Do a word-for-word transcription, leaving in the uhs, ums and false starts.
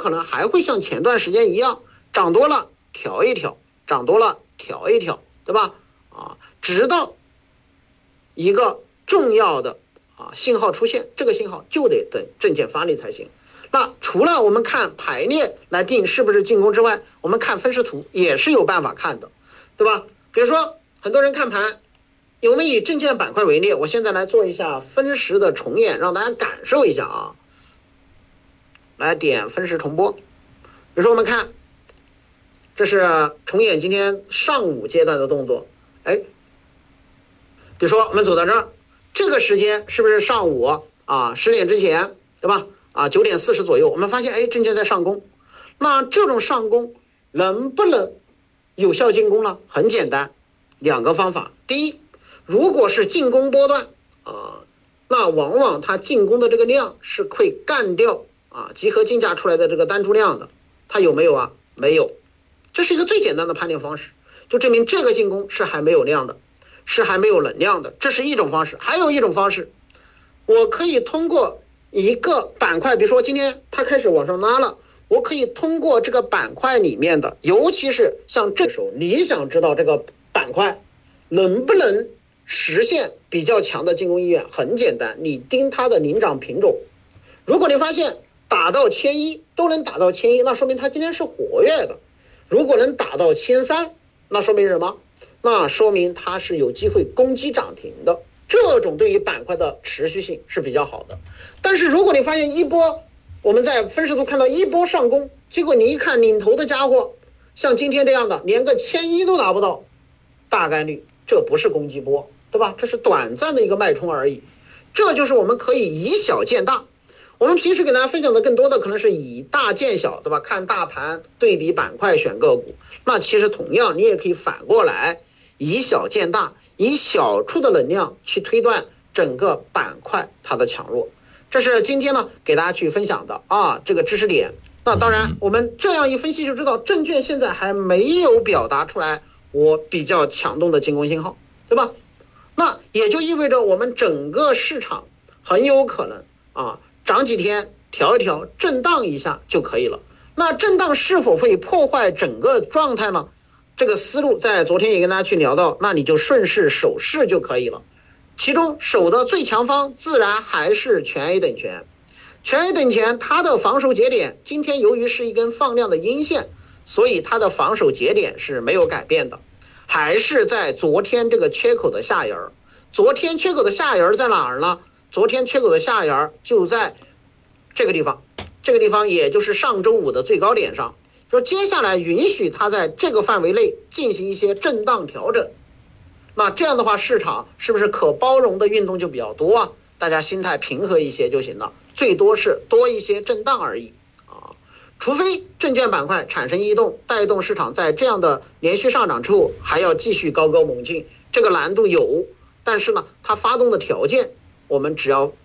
可能还会像前段时间一样，涨多了调一调，涨多了调一调，对吧？啊，直到一个重要的啊信号出现，这个信号就得等证券发力才行。那除了我们看排列来定是不是进攻之外，我们看分时图也是有办法看的，对吧？比如说很多人看盘，我们以证券板块为例，我现在来做一下分时的重演，让大家感受一下啊。来点分时重播，比如说我们看，这是重演今天上午阶段的动作，哎，比如说我们走到这儿，这个时间是不是上午啊十点之前，对吧？啊九点四十左右，我们发现哎证券在上攻，那这种上攻能不能有效进攻呢？很简单，两个方法。第一，如果是进攻波段啊，那往往它进攻的这个量是会干掉啊，集合竞价出来的这个单注量的，它有没有啊？没有，这是一个最简单的判定方式，就证明这个进攻是还没有量的，是还没有能量的，这是一种方式。还有一种方式，我可以通过一个板块，比如说今天它开始往上拉了，我可以通过这个板块里面的，尤其是像这时候，你想知道这个板块能不能实现比较强的进攻意愿，很简单，你盯它的领涨品种，如果你发现打到千一都能打到千一，那说明它今天是活跃的。如果能打到千三，那说明什么？那说明它是有机会攻击涨停的。这种对于板块的持续性是比较好的。但是如果你发现一波，我们在分时图看到一波上攻，结果你一看领头的家伙，像今天这样的连个千一都拿不到，大概率这不是攻击波，对吧？这是短暂的一个脉冲而已。这就是我们可以以小见大。我们平时给大家分享的更多的可能是以大见小，对吧？看大盘对比板块选个股，那其实同样你也可以反过来以小见大，以小处的能量去推断整个板块它的强弱。这是今天呢给大家去分享的啊这个知识点。那当然我们这样一分析就知道，证券现在还没有表达出来我比较强动的进攻信号，对吧？那也就意味着我们整个市场很有可能啊涨几天调一调，震荡一下就可以了。那震荡是否会破坏整个状态呢？这个思路在昨天也跟大家去聊到，那你就顺势守势就可以了。其中守的最强方自然还是全 A 等权。全 A 等权它的防守节点今天由于是一根放量的阴线，所以它的防守节点是没有改变的，还是在昨天这个缺口的下沿。昨天缺口的下沿在哪儿呢？昨天缺口的下沿就在这个地方，这个地方也就是上周五的最高点上。说接下来允许它在这个范围内进行一些震荡调整，那这样的话市场是不是可包容的运动就比较多啊？大家心态平和一些就行了，最多是多一些震荡而已啊。除非证券板块产生异动，带动市场在这样的连续上涨之后还要继续高歌猛进，这个难度有，但是呢它发动的条件我们只要